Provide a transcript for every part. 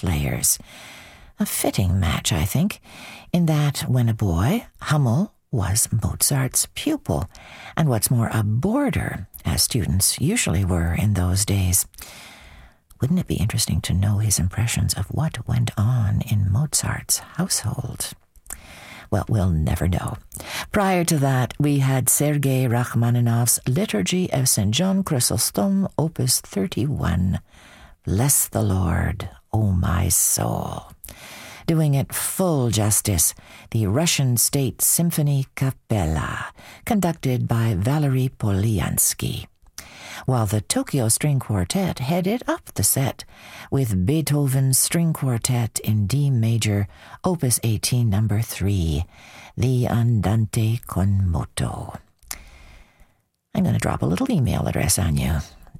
players. A fitting match, I think, in that when a boy, Hummel was Mozart's pupil, and what's more, a boarder, as students usually were in those days. Wouldn't it be interesting to know his impressions of what went on in Mozart's household? Well, we'll never know. Prior to that, we had Sergei Rachmaninoff's Liturgy of St. John Chrysostom, Opus 31, Bless the Lord, O my soul. Doing it full justice, the Russian State Symphony Capella, conducted by Valery Polyansky, while the Tokyo String Quartet headed up the set with Beethoven's String Quartet in D major, Opus 18, number 3, the Andante con moto. I'm going to drop a little email address on you,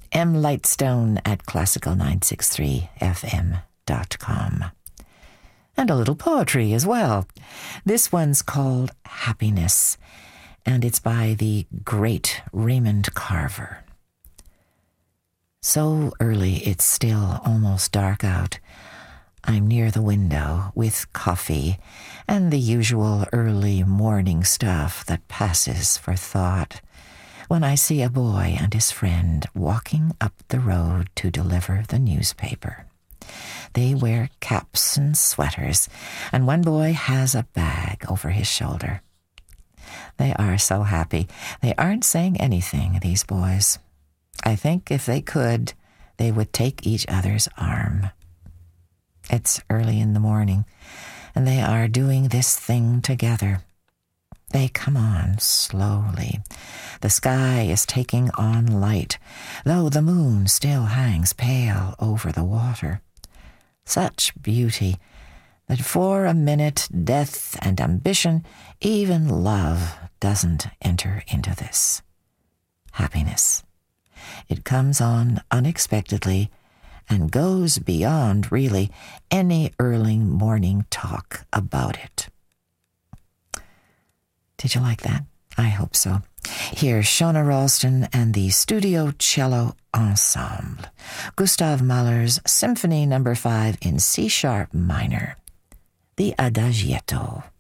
mlightstone@classical963fm.com. And a little poetry as well. This one's called Happiness, and it's by the great Raymond Carver. So early it's still almost dark out. I'm near the window with coffee and the usual early morning stuff that passes for thought when I see a boy and his friend walking up the road to deliver the newspaper. They wear caps and sweaters, and one boy has a bag over his shoulder. They are so happy. They aren't saying anything, these boys. I think if they could, they would take each other's arm. It's early in the morning, and they are doing this thing together. They come on slowly. The sky is taking on light, though the moon still hangs pale over the water. Such beauty that for a minute death and ambition, even love, doesn't enter into this. Happiness. It comes on unexpectedly and goes beyond, really, any early morning talk about it. Did you like that? I hope so. Here's Shona Ralston and the Studio Cello Ensemble, Gustav Mahler's Symphony No. 5 in C-sharp minor, the Adagietto.